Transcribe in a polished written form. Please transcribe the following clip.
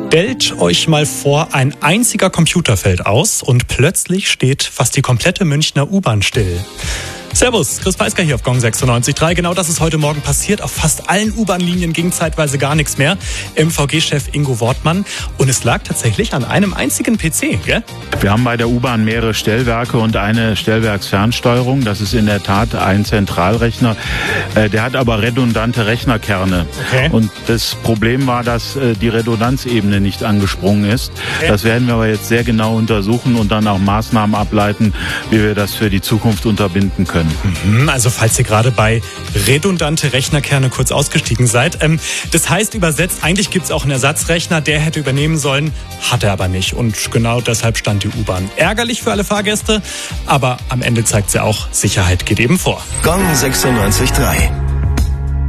Stellt euch mal vor, ein einziger Computer fällt aus und plötzlich steht fast die komplette Münchner U-Bahn still. Servus, Chris Peisker hier auf Gong 96.3. Genau das ist heute Morgen passiert. Auf fast allen U-Bahn-Linien ging zeitweise gar nichts mehr. MVG-Chef Ingo Wortmann. Und es lag tatsächlich an einem einzigen PC, gell? Wir haben bei der U-Bahn mehrere Stellwerke und eine Stellwerksfernsteuerung. Das ist in der Tat ein Zentralrechner. Der hat aber redundante Rechnerkerne. Okay. Und das Problem war, dass die Redundanzebene nicht angesprungen ist. Okay. Das werden wir aber jetzt sehr genau untersuchen und dann auch Maßnahmen ableiten, wie wir das für die Zukunft unterbinden können. Also falls ihr gerade bei redundante Rechnerkerne kurz ausgestiegen seid. Das heißt übersetzt, eigentlich gibt es auch einen Ersatzrechner, der hätte übernehmen sollen, hat er aber nicht. Und genau deshalb stand die U-Bahn. Ärgerlich für alle Fahrgäste, aber am Ende zeigt sie auch, Sicherheit geht eben vor. Gong 96.3